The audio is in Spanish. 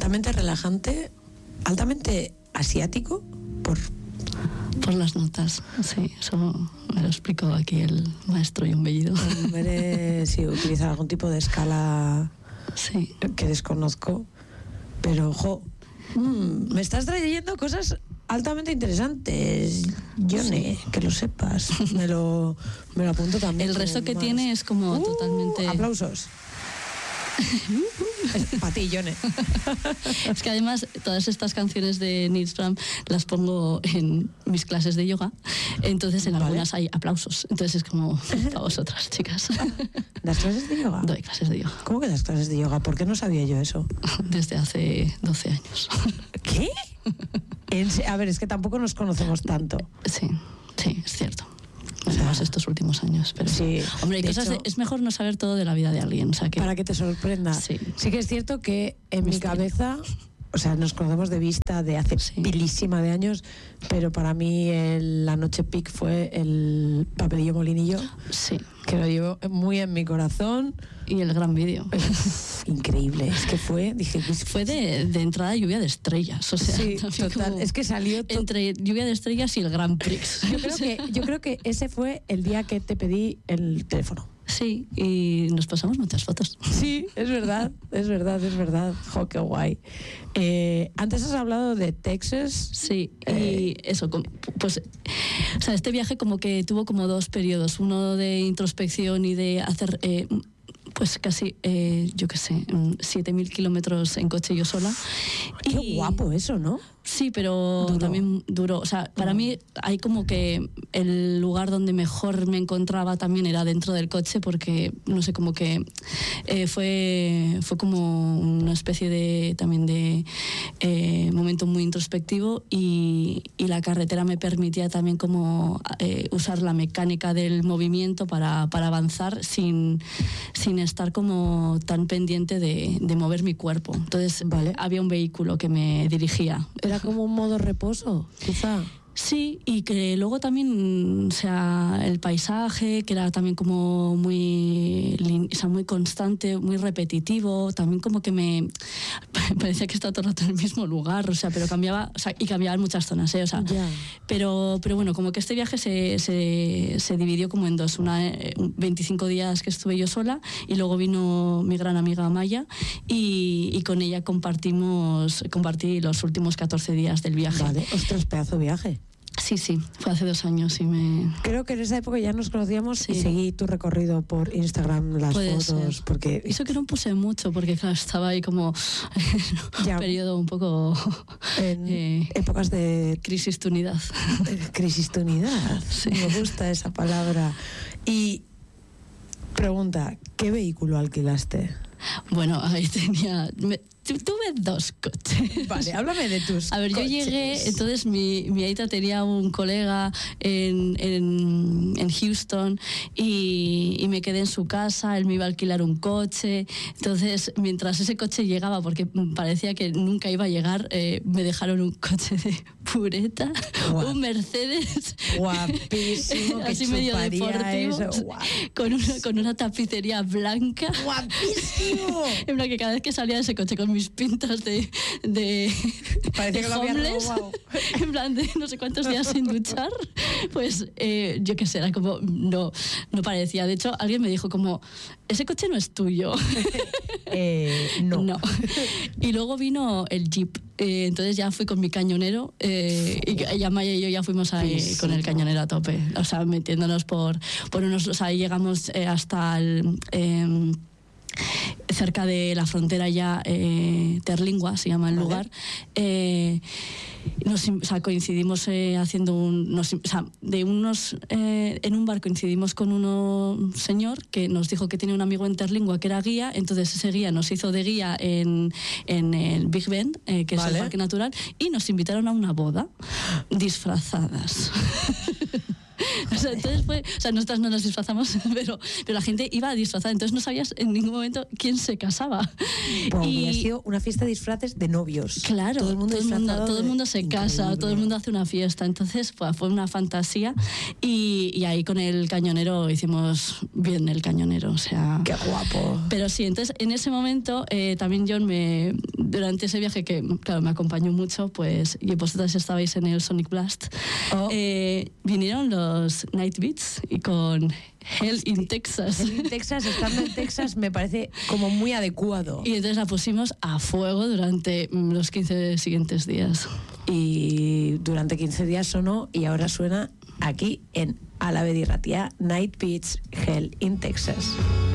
altamente relajante, altamente asiático, por las notas, sí, eso me lo explicó aquí el maestro John Bellido. Sí, utiliza algún tipo de escala sí. que desconozco, pero ojo, me estás trayendo cosas altamente interesantes, Yone, que lo sepas. Me lo apunto también. El resto que tiene es como totalmente... Aplausos. Para ti, Yone. Es que además todas estas canciones de Nils Fram las pongo en mis clases de yoga, entonces en algunas hay aplausos, entonces es como para vosotras, chicas. ¿Das clases de yoga? Doy clases de yoga. ¿Cómo que das clases de yoga? ¿Por qué no sabía yo eso? Desde hace 12 años. ¿Qué? A ver, es que tampoco nos conocemos tanto. Sí, es cierto. Más estos últimos años, pero sí, hombre, hay cosas es mejor no saber todo de la vida de alguien, o sea que para que te sorprenda. Sí que es cierto que en mi cabeza, o sea, nos conocemos de vista de hace pilísima de años, pero para mí la noche peak fue el Papelillo Molinillo. Sí. Que lo llevo muy en mi corazón. Y el gran vídeo. Increíble. Es que fue de entrada lluvia de estrellas. O sea, sí, total. Es que salió entre lluvia de estrellas y el Grand Prix. Yo creo que ese fue el día que te pedí el teléfono. Sí, y nos pasamos muchas fotos. Sí, es verdad. Jo, qué guay. Antes has hablado de Texas. Sí, y eso, pues, o sea, este viaje como que tuvo como dos periodos, uno de introspección y de hacer, pues casi, yo qué sé, 7.000 kilómetros en coche yo sola. Qué guapo eso, ¿no? Sí, pero también duro. O sea, para mí hay como que el lugar donde mejor me encontraba también era dentro del coche, porque, no sé, como que fue como una especie de también de momento muy introspectivo, y la carretera me permitía también como usar la mecánica del movimiento para avanzar sin estar como tan pendiente de mover mi cuerpo. Entonces, había un vehículo que me dirigía. Era como un modo reposo, quizá. Sí, y que luego también, o sea, el paisaje, que era también como muy constante, muy repetitivo, también como que me parecía que estaba todo el rato en el mismo lugar, o sea, pero cambiaba, o sea, y cambiaban muchas zonas, o sea, pero bueno, como que este viaje se dividió como en dos, 25 días que estuve yo sola, y luego vino mi gran amiga Maya, y con ella compartí los últimos 14 días del viaje. Vale, ostras, pedazo de viaje. Sí, fue hace 2 años y Creo que en esa época ya nos conocíamos y seguí tu recorrido por Instagram, las fotos, porque... Eso que no puse mucho, porque claro, estaba ahí como en un periodo un poco... En épocas de... Crisis de unidad. Crisis de unidad, sí. Me gusta esa palabra. Y pregunta, ¿qué vehículo alquilaste? Bueno, ahí tuve 2 coches. Vale, háblame de tus coches. A ver, yo llegué, entonces mi aita tenía un colega en Houston y me quedé en su casa, él me iba a alquilar un coche, entonces mientras ese coche llegaba, porque parecía que nunca iba a llegar, me dejaron un coche de pureta, un Mercedes. Guapísimo, así medio deportivo, eso. Con una tapicería blanca. Guapísimo. En plan que cada vez que salía de ese coche con mis pintas de parecía que lo había robado. En plan de no sé cuántos días sin duchar, pues yo qué sé, era como no parecía. De hecho, alguien me dijo como, ese coche no es tuyo. No. Y luego vino el Jeep. Entonces ya fui con mi cañonero, y ella, Maya y yo ya fuimos ahí con el cañonero a tope, o sea, metiéndonos por unos, o sea, ahí llegamos hasta el cerca de la frontera ya, Terlingua se llama el lugar. Coincidimos haciendo en un bar coincidimos con un señor que nos dijo que tenía un amigo en Terlingua que era guía, entonces ese guía nos hizo de guía en el Big Bend, que es el parque natural, y nos invitaron a una boda disfrazadas. O sea, entonces nosotras no nos disfrazamos, pero la gente iba disfrazada, entonces no sabías en ningún momento quién se casaba. Y ha sido una fiesta de disfraces de novios. Claro, todo el mundo se casa, increíble. todo el mundo hace una fiesta, entonces fue una fantasía, y ahí con el cañonero hicimos bien el cañonero, o sea... ¡Qué guapo! Pero sí, entonces en ese momento también John durante ese viaje que, claro, me acompañó mucho, pues, y vosotras estabais en el Sonic Blast, vinieron los Night Beats y con Hell in Texas. Hell in Texas, estando en Texas, me parece como muy adecuado. Y entonces la pusimos a fuego durante los 15 siguientes días. Y durante 15 días sonó y ahora suena aquí en Ala Bedi Ratia, Night Beats, Hell in Texas.